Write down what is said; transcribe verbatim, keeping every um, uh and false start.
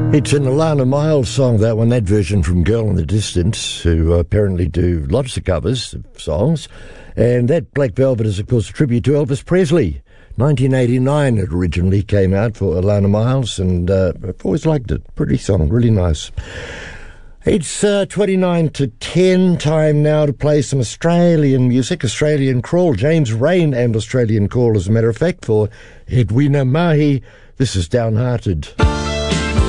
It's an Alana Miles song, that one, that version from Girl in the Distance, who apparently do lots of covers of songs. And that Black Velvet is, of course, a tribute to Elvis Presley. nineteen eighty-nine it originally came out for Alana Miles, and uh, I've always liked it. Pretty song, really nice. It's uh, twenty-nine to ten, time now to play some Australian music, Australian Crawl, James Rain and Australian Call, as a matter of fact, for Edwina Mahi. This is Downhearted.